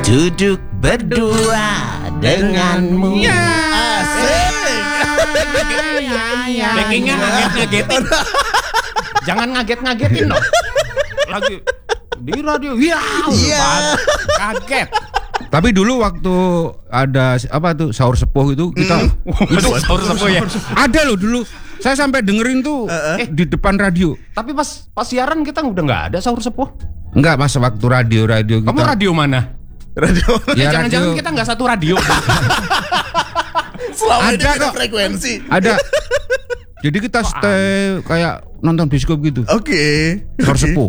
duduk berdua denganmu. Asik. Backingnya ngaget-ngagetin. Jangan ngaget-ngagetin dong. Lagi di radio. Kaget. Tapi dulu waktu ada apa tuh sahur sepuh itu kita Sahur sepuh ya. ada loh dulu. Saya sampai dengerin tuh di depan radio. Tapi pas siaran kita udah nggak ada sahur sepuh. Enggak, pas waktu radio kita. Kamu radio mana? Radio. Ya, Jangan-jangan radio. kita nggak satu radio. Selama ini Ada beda kok. frekuensi. Ada. Jadi kita stay kayak nonton bioskop gitu. Oke. Sahur sepuh.